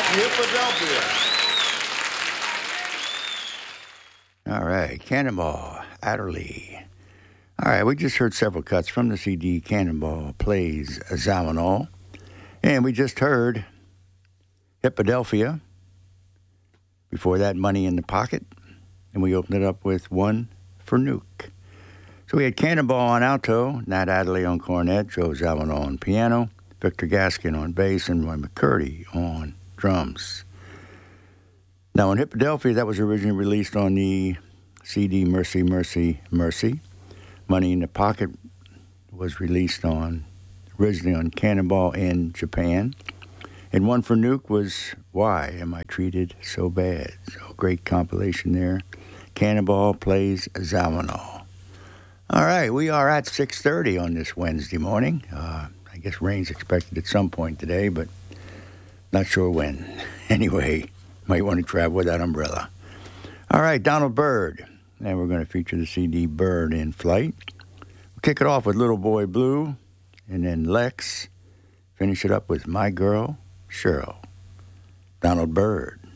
Philadelphia. All right, Cannonball, Adderley. All right, we just heard several cuts from the CD Cannonball Plays Zawinul. And we just heard Hippodelphia. Before that, Money in the Pocket. And we opened it up with One for Nuke. So we had Cannonball on alto, Nat Adderley on cornet, Joe Zawinul on piano, Victor Gaskin on bass, and Roy McCurdy on drums. Now, in Hippodelphia, that was originally released on the CD Mercy, Mercy, Mercy. Money in the Pocket was released originally on Cannonball in Japan. And One for Nuke was Why Am I Treated So Bad? So great compilation there. Cannonball Plays Zawinul. All right, we are at 6:30 on this Wednesday morning. I guess rain's expected at some point today, but not sure when. Anyway, might want to travel with that umbrella. All right, Donald Byrd. And we're going to feature the CD Bird in Flight. We'll kick it off with Little Boy Blue, and then Lex. Finish it up with My Girl, Cheryl. Donald Byrd.